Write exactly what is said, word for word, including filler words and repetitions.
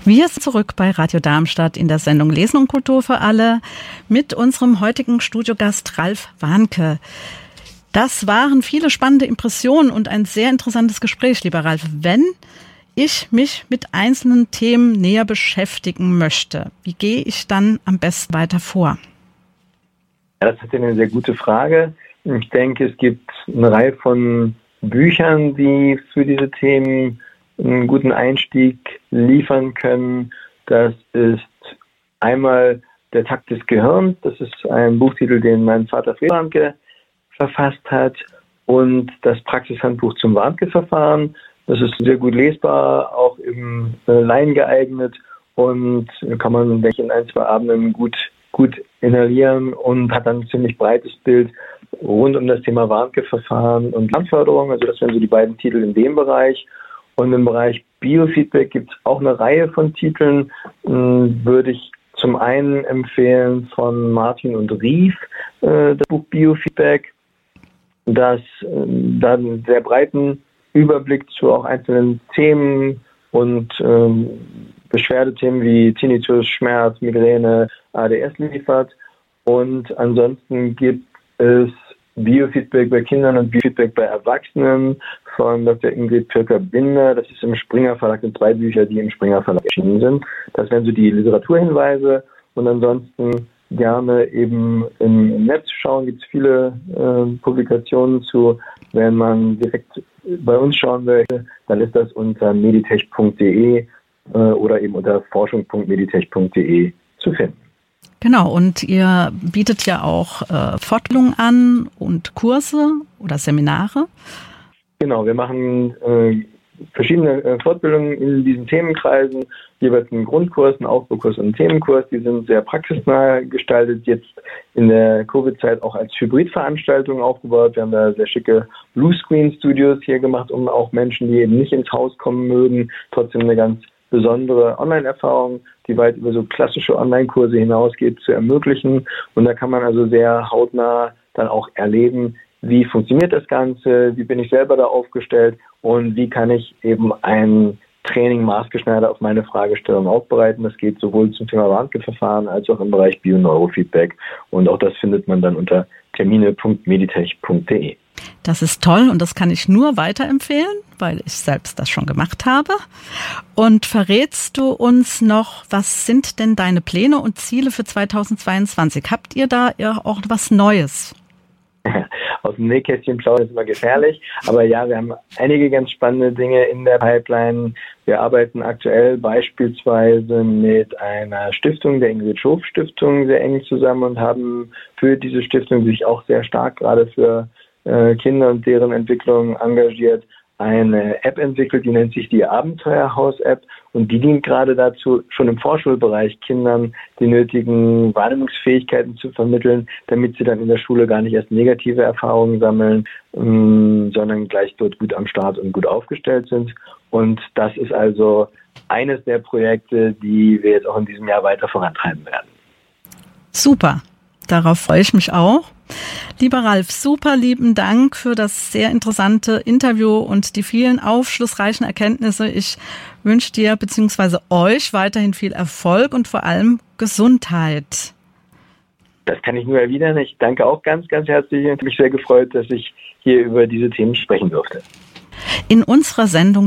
Wir sind zurück bei Radio Darmstadt in der Sendung Lesen und Kultur für alle mit unserem heutigen Studiogast Ralf Warnke. Das waren viele spannende Impressionen und ein sehr interessantes Gespräch, lieber Ralf. Wenn ich mich mit einzelnen Themen näher beschäftigen möchte, wie gehe ich dann am besten weiter vor? Ja, das ist eine sehr gute Frage. Ich denke, es gibt eine Reihe von Büchern, die für diese Themen einen guten Einstieg liefern können. Das ist einmal Der Takt des Gehirns. Das ist ein Buchtitel, den mein Vater Fred Warnke verfasst hat. Und das Praxishandbuch zum Warnke-Verfahren. Das ist sehr gut lesbar, auch im äh, Laien geeignet und kann man, denke ich, in ein, zwei Abenden gut, gut inhalieren und hat dann ein ziemlich breites Bild rund um das Thema Warnke-Verfahren und Lernförderung. Also das wären so die beiden Titel in dem Bereich. Und im Bereich Biofeedback gibt es auch eine Reihe von Titeln. Hm, würde ich zum einen empfehlen von Martin und Rief, äh, das Buch Biofeedback, das äh, dann einen sehr breiten Überblick zu auch einzelnen Themen und ähm, Beschwerdethemen wie Tinnitus, Schmerz, Migräne, A D S liefert. Und ansonsten gibt es Biofeedback bei Kindern und Biofeedback bei Erwachsenen von Doktor Ingrid Pirker-Binder. Das ist im Springer Verlag, sind zwei Bücher, die im Springer Verlag erschienen sind. Das wären so die Literaturhinweise. Und ansonsten gerne eben im Netz schauen. Gibt es viele äh, Publikationen zu. Wenn man direkt bei uns schauen möchte, dann ist das unter meditech punkt de äh, oder eben unter forschung punkt meditech punkt de zu finden. Genau, und ihr bietet ja auch äh, Fortbildungen an und Kurse oder Seminare. Genau, wir machen äh, verschiedene äh, Fortbildungen in diesen Themenkreisen, jeweils einen Grundkurs, einen Aufbaukurs und einen Themenkurs. Die sind sehr praxisnah gestaltet, jetzt in der Covid-Zeit auch als Hybridveranstaltung aufgebaut. Wir haben da sehr schicke Bluescreen-Studios hier gemacht, um auch Menschen, die eben nicht ins Haus kommen mögen, trotzdem eine ganz besondere Online-Erfahrung, die weit über so klassische Online-Kurse hinausgeht, zu ermöglichen. Und da kann man also sehr hautnah dann auch erleben, wie funktioniert das Ganze, wie bin ich selber da aufgestellt und wie kann ich eben ein Training maßgeschneidert auf meine Fragestellung aufbereiten. Das geht sowohl zum Thema Warnke-Verfahren als auch im Bereich Bioneurofeedback. Und auch das findet man dann unter termine punkt meditech punkt de. Das ist toll und das kann ich nur weiterempfehlen, weil ich selbst das schon gemacht habe. Und verrätst du uns noch, was sind denn deine Pläne und Ziele für zweitausendzweiundzwanzig? Habt ihr da auch was Neues? Aus dem Nähkästchen plaudern ist immer gefährlich. Aber ja, wir haben einige ganz spannende Dinge in der Pipeline. Wir arbeiten aktuell beispielsweise mit einer Stiftung, der Ingrid Schof Stiftung, sehr eng zusammen und haben für diese Stiftung, die sich auch sehr stark gerade für äh, Kinder und deren Entwicklung engagiert, eine App entwickelt, die nennt sich die Abenteuerhaus-App und die dient gerade dazu, schon im Vorschulbereich Kindern die nötigen Wahrnehmungsfähigkeiten zu vermitteln, damit sie dann in der Schule gar nicht erst negative Erfahrungen sammeln, ähm, sondern gleich dort gut am Start und gut aufgestellt sind. Und das ist also eines der Projekte, die wir jetzt auch in diesem Jahr weiter vorantreiben werden. Super, darauf freue ich mich auch. Lieber Ralf, super lieben Dank für das sehr interessante Interview und die vielen aufschlussreichen Erkenntnisse. Ich wünsche dir bzw. euch weiterhin viel Erfolg und vor allem Gesundheit. Das kann ich nur erwidern. Ich danke auch ganz, ganz herzlich. Ich habe mich sehr gefreut, dass ich hier über diese Themen sprechen durfte. In unserer Sendung